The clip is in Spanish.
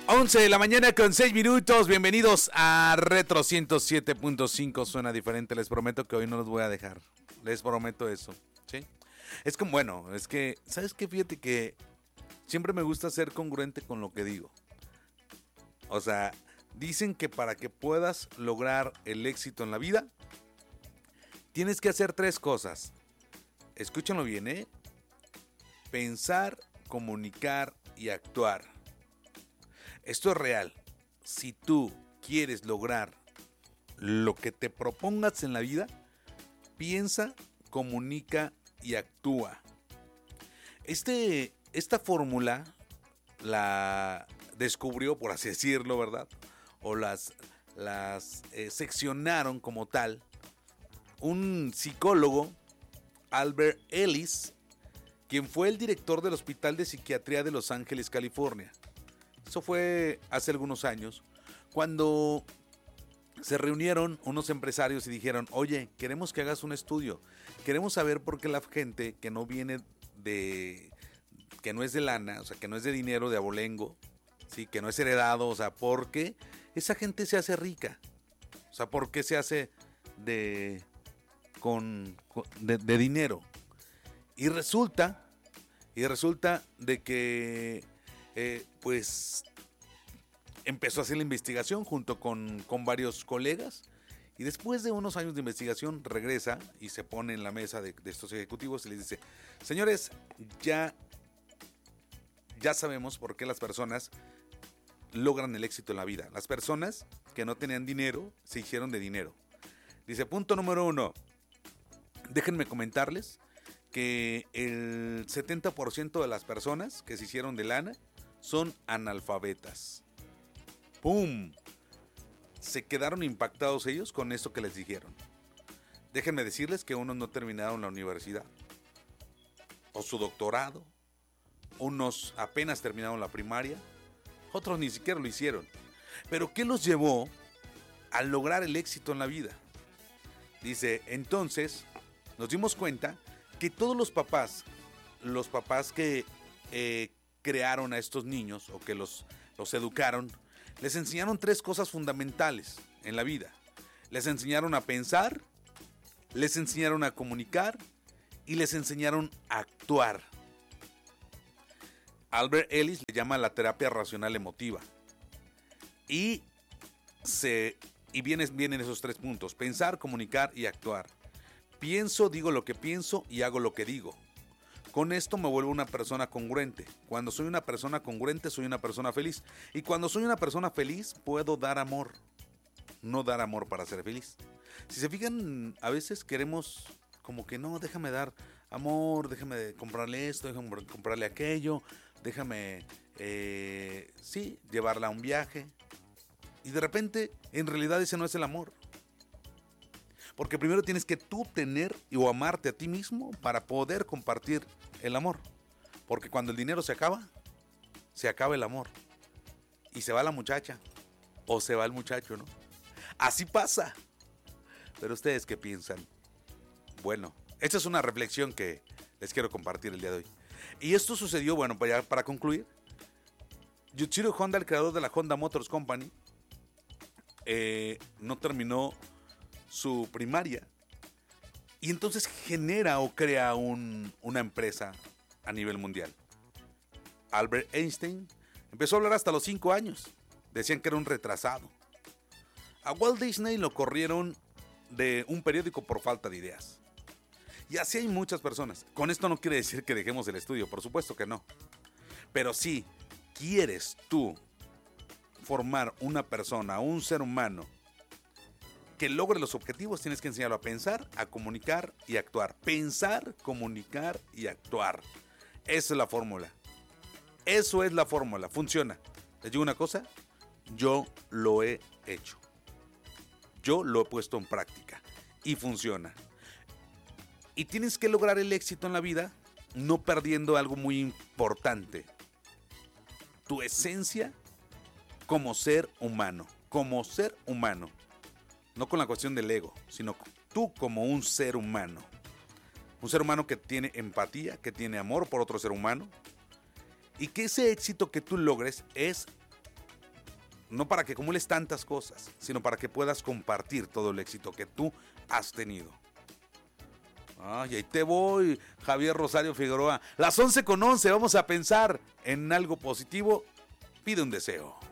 11 de la mañana con 6 minutos. Bienvenidos a Retro 107.5. Suena diferente. Les prometo que hoy no los voy a dejar. Les prometo eso. ¿Sí? Es como, bueno, es que, ¿sabes qué? Fíjate que siempre me gusta ser congruente con lo que digo. O sea, dicen que para que puedas lograr el éxito en la vida, tienes que hacer 3 cosas. Escúchenlo bien, ¿eh? Pensar, comunicar y actuar. Esto es real. Si tú quieres lograr lo que te propongas en la vida, piensa, comunica y actúa. Esta fórmula la descubrió, por así decirlo, ¿verdad? O las seccionaron como tal un psicólogo, Albert Ellis, quien fue el director del Hospital de Psiquiatría de Los Ángeles, California. Eso fue hace algunos años, cuando se reunieron unos empresarios y dijeron: oye, queremos que hagas un estudio, queremos saber por qué la gente que no viene de, que no es de lana, o sea, que no es de dinero, de abolengo, ¿sí? Que no es heredado, o sea, ¿por qué esa gente se hace rica? O sea, ¿por qué se hace de dinero? Y resulta de que pues empezó a hacer la investigación junto con varios colegas, y después de unos años de investigación regresa y se pone en la mesa de estos ejecutivos y les dice: señores, ya sabemos por qué las personas logran el éxito en la vida. Las personas que no tenían dinero se hicieron de dinero. Dice: punto número 1, déjenme comentarles que el 70% de las personas que se hicieron de lana son analfabetas. ¡Pum! Se quedaron impactados ellos con esto que les dijeron. Déjenme decirles que unos no terminaron la universidad o su doctorado, unos apenas terminaron la primaria, otros ni siquiera lo hicieron. Pero ¿qué los llevó a lograr el éxito en la vida? Dice: entonces nos dimos cuenta que todos los papás que crearon a estos niños o que los educaron, les enseñaron 3 cosas fundamentales en la vida. Les enseñaron a pensar, les enseñaron a comunicar y les enseñaron a actuar. Albert Ellis le llama la terapia racional emotiva. Y vienen esos 3 puntos: pensar, comunicar y actuar. Pienso, digo lo que pienso y hago lo que digo. Con esto me vuelvo una persona congruente. Cuando soy una persona congruente, soy una persona feliz. Y cuando soy una persona feliz, puedo dar amor. No dar amor para ser feliz. Si se fijan, a veces queremos como que no, déjame dar amor, déjame comprarle esto, déjame comprarle aquello, déjame, llevarla a un viaje. Y de repente, en realidad ese no es el amor. Porque primero tienes que tú tener o amarte a ti mismo para poder compartir el amor. Porque cuando el dinero se acaba el amor. Y se va la muchacha o se va el muchacho, ¿no? Así pasa. Pero ¿ustedes qué piensan? Bueno, esta es una reflexión que les quiero compartir el día de hoy. Y esto sucedió, bueno, para concluir, Yujiro Honda, el creador de la Honda Motors Company, no terminó su primaria y entonces genera o crea una empresa a nivel mundial. Albert Einstein empezó a hablar hasta los 5 años. Decían que era un retrasado. A Walt Disney lo corrieron de un periódico por falta de ideas. Y así hay muchas personas. Con esto no quiere decir que dejemos el estudio, por supuesto que no. Pero si quieres tú formar una persona, un ser humano que logre los objetivos, tienes que enseñarlo a pensar, a comunicar y a actuar. Pensar, comunicar y actuar. Esa es la fórmula. Eso es la fórmula. Funciona. Les digo una cosa, yo lo he hecho. Yo lo he puesto en práctica y funciona. Y tienes que lograr el éxito en la vida no perdiendo algo muy importante: tu esencia como ser humano. Como ser humano. No con la cuestión del ego, sino tú como un ser humano. Un ser humano que tiene empatía, que tiene amor por otro ser humano. Y que ese éxito que tú logres es No para que acumules tantas cosas, sino para que puedas compartir todo el éxito que tú has tenido. Ay, ahí te voy, Javier Rosario Figueroa. Las 11:11, vamos a pensar en algo positivo. Pide un deseo.